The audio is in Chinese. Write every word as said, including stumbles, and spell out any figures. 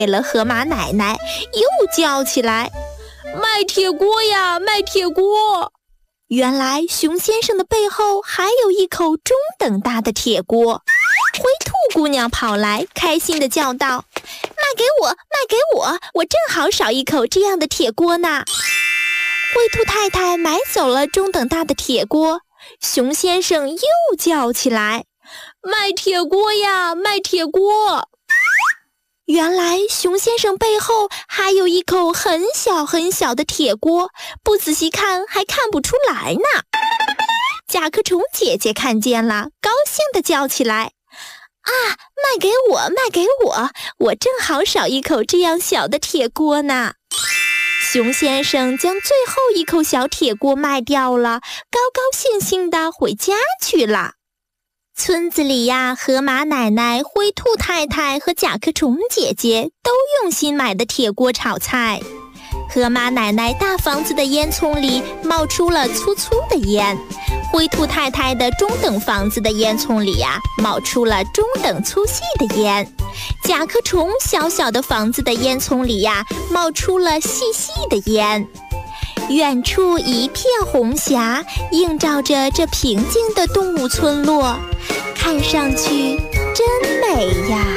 给了河马奶奶，又叫起来： 卖铁锅呀，卖铁锅！ 原来熊先生的背后还有一口中等大的铁锅。灰兔姑娘跑来，开心地叫道：卖给我，卖给我，我正好少一口这样的铁锅呢。灰兔太太买走了中等大的铁锅，熊先生又叫起来： 卖铁锅呀，卖铁锅！ 原来熊先生背后还有一口很小很小的铁锅，不仔细看还看不出来呢。甲壳虫姐姐看见了，高兴地叫起来：啊，卖给我，卖给我，我正好少一口这样小的铁锅呢。熊先生将最后一口小铁锅卖掉了，高高兴兴地回家去了。村子里呀，河马奶奶、灰兔太太和甲壳虫姐姐都用心买的铁锅炒菜。河马奶奶大房子的烟囱里冒出了粗粗的烟，灰兔太太的中等房子的烟囱里呀，冒出了中等粗细的烟。甲壳虫小小的房子的烟囱里呀，冒出了细细的烟。远处一片红霞，映照着这平静的动物村落，看上去真美呀。